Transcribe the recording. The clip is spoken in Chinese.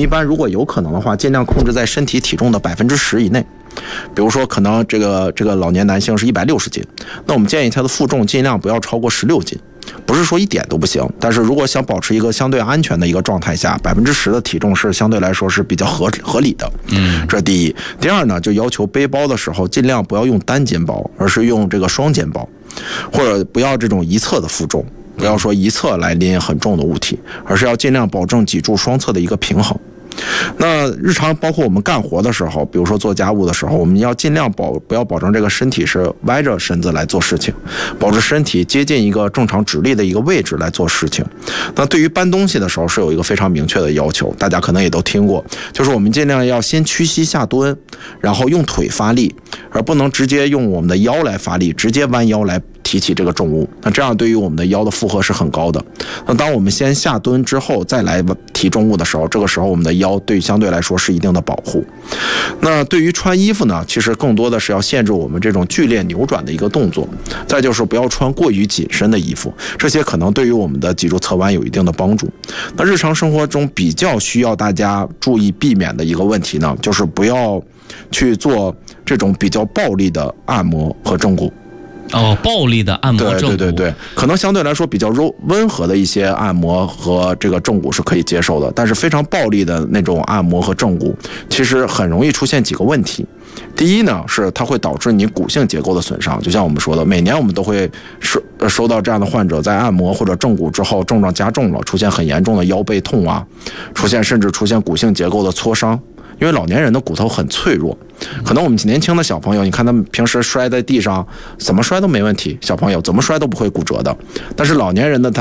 一般如果有可能的话，尽量控制在身体体重的10%以内。比如说可能这个老年男性是160斤，那我们建议他的负重尽量不要超过16斤，不是说一点都不行，但是如果想保持一个相对安全的一个状态下，10%的体重是相对来说是比较合理的。这是第一。第二呢，就要求背包的时候尽量不要用单肩包，而是用这个双肩包，或者不要这种一侧的负重，不要说一侧来拎很重的物体，而是要尽量保证脊柱双侧的一个平衡。那日常包括我们干活的时候，比如说做家务的时候，我们要尽量不要保证这个身体是歪着身子来做事情，保持身体接近一个正常直立的一个位置来做事情。那对于搬东西的时候是有一个非常明确的要求，大家可能也都听过，就是我们尽量要先屈膝下蹲，然后用腿发力，而不能直接用我们的腰来发力，直接弯腰来提起这个重物，那这样对于我们的腰的负荷是很高的。那当我们先下蹲之后再来提重物的时候，这个时候我们的腰相对来说是一定的保护。那对于穿衣服呢，其实更多的是要限制我们这种剧烈扭转的一个动作，再就是不要穿过于紧身的衣服，这些可能对于我们的脊柱侧弯有一定的帮助。那日常生活中比较需要大家注意避免的一个问题呢，就是不要去做这种比较暴力的按摩和正骨。 暴力的按摩正骨， 对，可能相对来说比较温和的一些按摩和这个正骨是可以接受的，但是非常暴力的那种按摩和正骨，其实很容易出现几个问题。第一呢，是它会导致你骨性结构的损伤，就像我们说的，每年我们都会收到这样的患者，在按摩或者正骨之后症状加重了，出现很严重的腰背痛啊，甚至出现骨性结构的挫伤。因为老年人的骨头很脆弱，可能我们年轻的小朋友，你看他们平时摔在地上怎么摔都没问题，小朋友怎么摔都不会骨折的，但是老年人的他